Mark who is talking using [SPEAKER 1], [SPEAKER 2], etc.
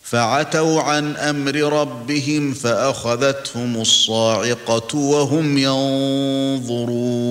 [SPEAKER 1] فعتوا عن امر ربهم فاخذتهم الصاعقه وهم ينظرون